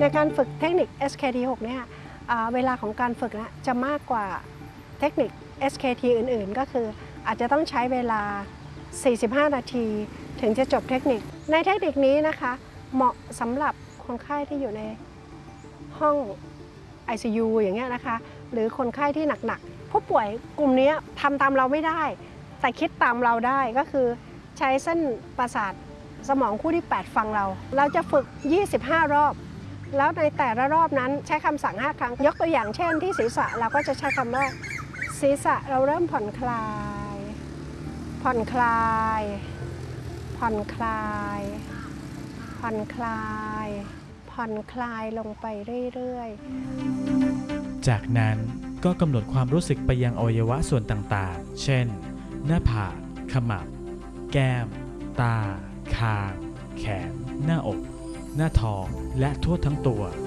ในการฝึกเทคนิค SKT6 เนี่ยเวลาของการฝึกนะจะมากกว่าเทคนิค SKT อื่นๆก็คืออาจจะต้องใช้เวลา 45 นาทีถึงจะจบเทคนิคในเทคนิคนี้นะคะเหมาะสำหรับคนไข้ที่อยู่ในห้อง ICU อย่างเงี้ยนะคะหรือคนไข้ที่หนักๆผู้ป่วยกลุ่มนี้ทำตามเราไม่ได้แต่คิดตามเราได้ก็คือใช้เส้นประสาทสมองคู่ที่ 8 ฟังเราจะฝึก 25 รอบแล้วในแต่ละรอบนั้นใช้คำสั่ง 5 ครั้งยกตัวอย่างเช่นที่ศีรษะเราก็จะใช้คำว่าศีรษะเราเริ่มผ่อนคลายผ่อนคลายผ่อนคลายผ่อนคลายผ่อนคลายลงไปเรื่อยๆจากนั้นก็กำหนดความรู้สึกไปยังอวัยวะส่วนต่างๆเช่นหน้าผากขมับแก้มตาคางแขนหน้าอกหน้าท้องและทั่วทั้งตัว